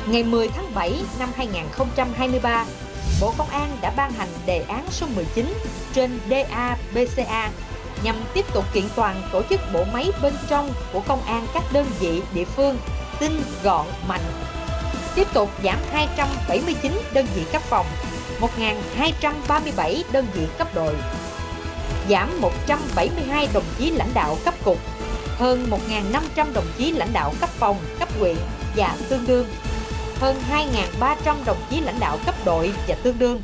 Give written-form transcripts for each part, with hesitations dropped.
Ngày 10 tháng 7 năm 2023, Bộ Công an đã ban hành đề án số 19 trên DA-BCA nhằm tiếp tục kiện toàn tổ chức bộ máy bên trong của công an các đơn vị địa phương tinh, gọn, mạnh. Tiếp tục giảm 279 đơn vị cấp phòng, 1.237 đơn vị cấp đội. Giảm 172 đồng chí lãnh đạo cấp cục, hơn 1.500 đồng chí lãnh đạo cấp phòng, cấp huyện và tương đương, hơn 2.300 đồng chí lãnh đạo cấp đội và tương đương.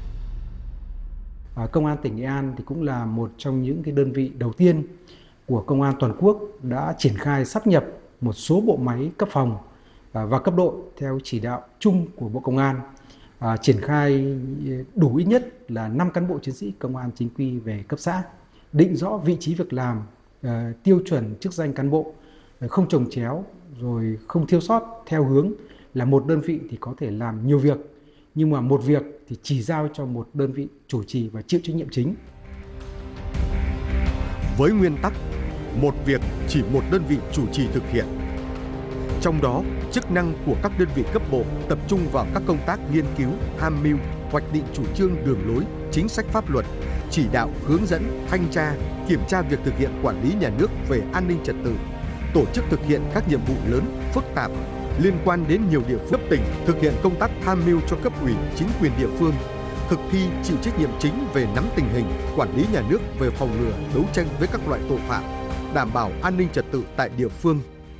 Công an tỉnh Nghệ An thì cũng là một trong những cái đơn vị đầu tiên của công an toàn quốc đã triển khai sáp nhập một số bộ máy cấp phòng và cấp đội theo chỉ đạo chung của Bộ Công an, triển khai đủ ít nhất là 5 cán bộ chiến sĩ công an chính quy về cấp xã, định rõ vị trí việc làm, tiêu chuẩn chức danh cán bộ, không chồng chéo rồi không thiếu sót, theo hướng là một đơn vị thì có thể làm nhiều việc, nhưng mà một việc thì chỉ giao cho một đơn vị chủ trì và chịu trách nhiệm chính. Với nguyên tắc, một việc chỉ một đơn vị chủ trì thực hiện. Trong đó, chức năng của các đơn vị cấp bộ tập trung vào các công tác nghiên cứu, tham mưu, hoạch định chủ trương đường lối, chính sách pháp luật, chỉ đạo, hướng dẫn, thanh tra, kiểm tra việc thực hiện quản lý nhà nước về an ninh trật tự, tổ chức thực hiện các nhiệm vụ lớn, phức tạp liên quan đến nhiều địa phương cấp tỉnh, thực hiện công tác tham mưu cho cấp ủy, chính quyền địa phương, thực thi chịu trách nhiệm chính về nắm tình hình, quản lý nhà nước về phòng ngừa, đấu tranh với các loại tội phạm, đảm bảo an ninh trật tự tại địa phương.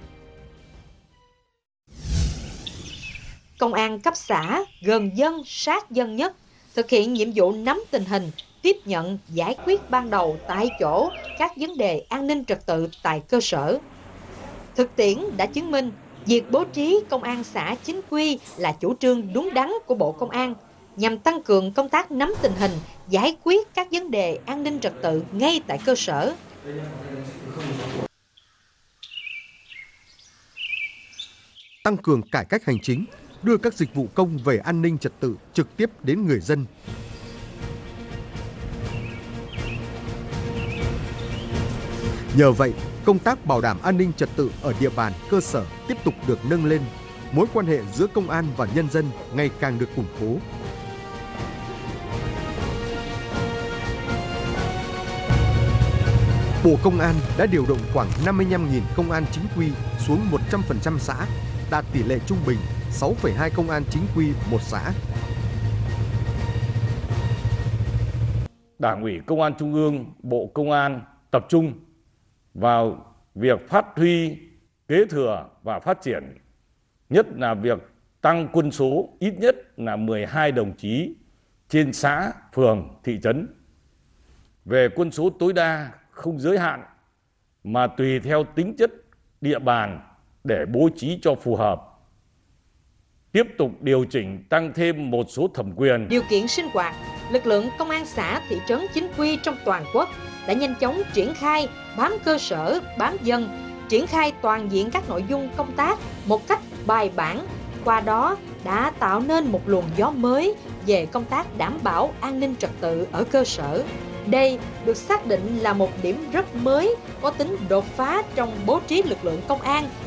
Công an cấp xã gần dân, sát dân nhất, thực hiện nhiệm vụ nắm tình hình, tiếp nhận, giải quyết ban đầu tại chỗ các vấn đề an ninh trật tự tại cơ sở. Thực tiễn đã chứng minh, việc bố trí công an xã chính quy là chủ trương đúng đắn của Bộ Công an nhằm tăng cường công tác nắm tình hình, giải quyết các vấn đề an ninh trật tự ngay tại cơ sở. Tăng cường cải cách hành chính, đưa các dịch vụ công về an ninh trật tự trực tiếp đến người dân. Nhờ vậy, công tác bảo đảm an ninh trật tự ở địa bàn cơ sở tiếp tục được nâng lên, mối quan hệ giữa công an và nhân dân ngày càng được củng cố. Bộ Công an đã điều động khoảng 55.000 công an chính quy xuống 100% xã, đạt tỷ lệ trung bình 6,2 công an chính quy một xã. Đảng ủy Công an Trung ương, Bộ Công an tập trung vào việc phát huy, kế thừa và phát triển, nhất là việc tăng quân số ít nhất là 12 đồng chí trên xã, phường, thị trấn. Về quân số tối đa không giới hạn mà tùy theo tính chất địa bàn để bố trí cho phù hợp. Tiếp tục điều chỉnh tăng thêm một số thẩm quyền. Điều kiện sinh hoạt, lực lượng công an xã, thị trấn chính quy trong toàn quốc đã nhanh chóng triển khai bám cơ sở, bám dân, triển khai toàn diện các nội dung công tác một cách bài bản, qua đó đã tạo nên một luồng gió mới về công tác đảm bảo an ninh trật tự ở cơ sở. Đây được xác định là một điểm rất mới, có tính đột phá trong bố trí lực lượng công an